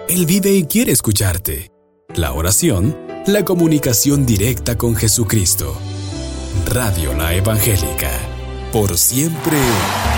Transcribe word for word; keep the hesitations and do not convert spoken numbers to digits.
Él vive y quiere escucharte. La oración, la comunicación directa con Jesucristo. Radio La Evangélica. Por siempre.